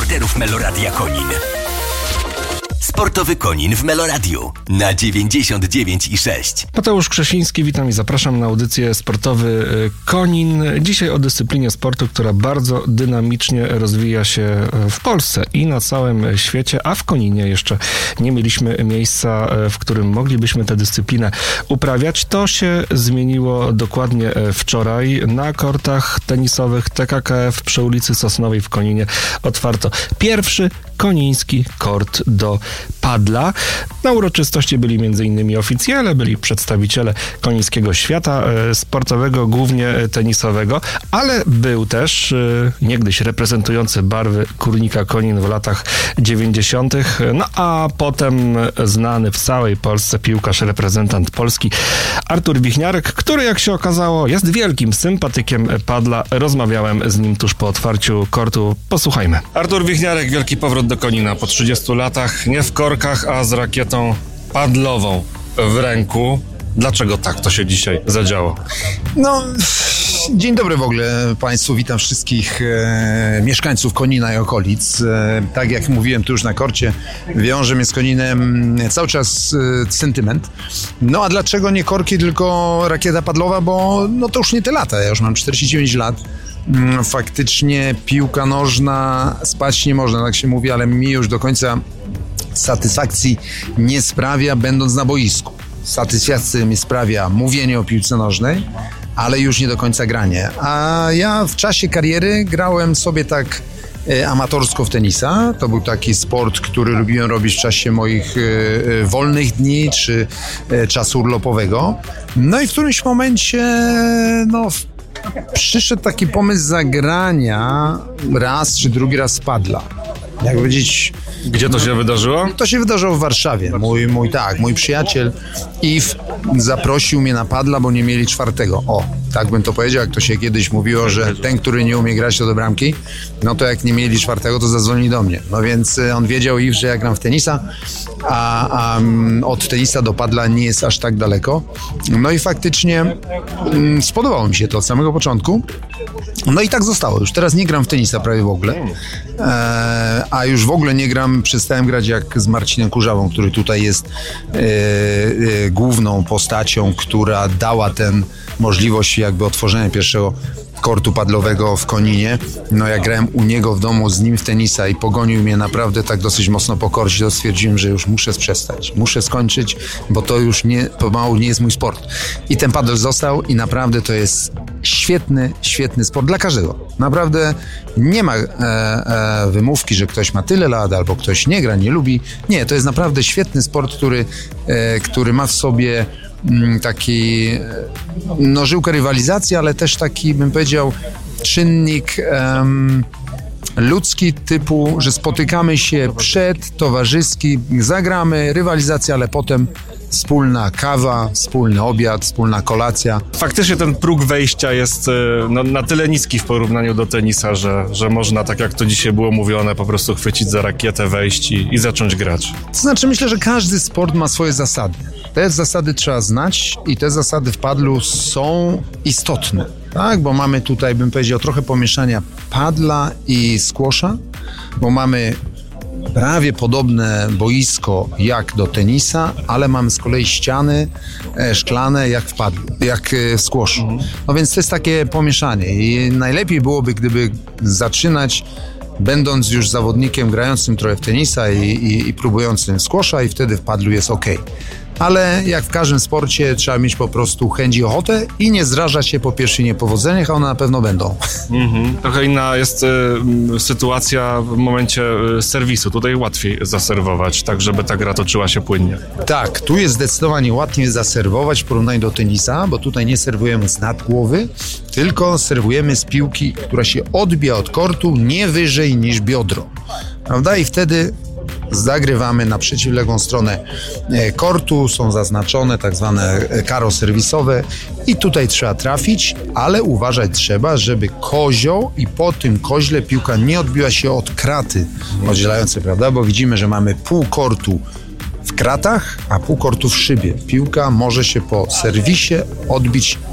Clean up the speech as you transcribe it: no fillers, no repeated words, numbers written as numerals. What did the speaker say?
reporterów Meloradia Konin. Sportowy Konin w Meloradiu na 99,6. Mateusz Krzesiński, witam i zapraszam na audycję Sportowy Konin. Dzisiaj o dyscyplinie sportu, która bardzo dynamicznie rozwija się w Polsce i na całym świecie, a w Koninie jeszcze nie mieliśmy miejsca, w którym moglibyśmy tę dyscyplinę uprawiać. To się zmieniło dokładnie wczoraj. Na kortach tenisowych TKKF przy ulicy Sosnowej w Koninie otwarto pierwszy koniński kort do padla. Na uroczystości byli m.in. oficjele, byli przedstawiciele konińskiego świata sportowego, głównie tenisowego, ale był też niegdyś reprezentujący barwy Górnika Konin w latach 90., no a potem znany w całej Polsce piłkarz, reprezentant Polski Artur Wichniarek, który, jak się okazało, jest wielkim sympatykiem padla. Rozmawiałem z nim tuż po otwarciu kortu. Posłuchajmy. Artur Wichniarek, wielki powrót do Konina po 30 latach, nie w korkach, a z rakietą padlową w ręku. Dlaczego tak to się dzisiaj zadziało? No, dzień dobry w ogóle Państwu, witam wszystkich mieszkańców Konina i okolic. Tak jak mówiłem tu już na korcie, wiąże mnie z Koninem cały czas sentyment. No a dlaczego nie korki, tylko rakieta padlowa? Bo no to już nie te lata, ja już mam 49 lat. Faktycznie piłka nożna, spać nie można, tak się mówi, ale mi już do końca satysfakcji nie sprawia, będąc na boisku. Satysfakcję mi sprawia mówienie o piłce nożnej, ale już nie do końca granie. A ja w czasie kariery grałem sobie tak amatorsko w tenisa. To był taki sport, który lubiłem robić w czasie moich wolnych dni czy czasu urlopowego. No i w którymś momencie przyszedł taki pomysł zagrania raz czy drugi raz padla. Jak powiedzieć... Gdzie to się wydarzyło? To się wydarzyło w Warszawie. Mój przyjaciel Yves zaprosił mnie na padla, bo nie mieli czwartego. O, tak bym to powiedział, jak to się kiedyś mówiło, że ten, który nie umie grać, to do bramki. No to jak nie mieli czwartego, to zadzwoni do mnie. No więc on wiedział, Yves, że ja gram w tenisa, a od tenisa do padla nie jest aż tak daleko. No i faktycznie spodobało mi się to od samego początku. No i tak zostało. Już teraz nie gram w tenisa prawie w ogóle. A już w ogóle nie gram, przestałem grać jak z Marcinem Kurzawą, który tutaj jest główną postacią, która dała tę możliwość jakby otworzenia pierwszego kortu padlowego w Koninie. No jak grałem u niego w domu z nim w tenisa i pogonił mnie naprawdę tak dosyć mocno po korcie, to stwierdziłem, że już muszę przestać. Muszę skończyć, bo to już pomału nie jest mój sport. I ten padel został i naprawdę to jest świetny sport dla każdego. Naprawdę nie ma wymówki, że ktoś ma tyle lat albo ktoś nie gra, nie lubi. Nie, to jest naprawdę świetny sport, który ma w sobie taki żyłkę rywalizacji, ale też taki, bym powiedział, czynnik ludzki typu, że spotykamy się towarzyski, zagramy, rywalizacja, ale potem wspólna kawa, wspólny obiad, wspólna kolacja. Faktycznie ten próg wejścia jest na tyle niski w porównaniu do tenisa, że można, tak jak to dzisiaj było mówione, po prostu chwycić za rakietę, wejść i zacząć grać. To znaczy, myślę, że każdy sport ma swoje zasady. Te zasady trzeba znać i te zasady w padlu są istotne, tak? Bo mamy tutaj, bym powiedział, trochę pomieszania padla i squasha, bo mamy prawie podobne boisko jak do tenisa, ale mamy z kolei ściany szklane jak w padlu, jak w squashu. No więc to jest takie pomieszanie i najlepiej byłoby, gdyby zaczynać będąc już zawodnikiem grającym trochę w tenisa i próbującym squasha i wtedy w padlu jest okej. Ale jak w każdym sporcie trzeba mieć po prostu chęć i ochotę i nie zrażać się po pierwszych niepowodzeniach, a one na pewno będą. Trochę inna jest sytuacja w momencie serwisu. Tutaj łatwiej zaserwować, tak żeby ta gra toczyła się płynnie. Tak, tu jest zdecydowanie łatwiej zaserwować w porównaniu do tenisa, bo tutaj nie serwujemy z nad głowy, tylko serwujemy z piłki, która się odbija od kortu nie wyżej niż biodro. Prawda? I wtedy zagrywamy na przeciwległą stronę kortu, są zaznaczone tak zwane karo serwisowe i tutaj trzeba trafić, ale uważać trzeba, żeby kozioł i po tym koźle piłka nie odbiła się od kraty oddzielającej, prawda? Bo widzimy, że mamy pół kortu w kratach, a pół kortu w szybie. Piłka może się po serwisie odbić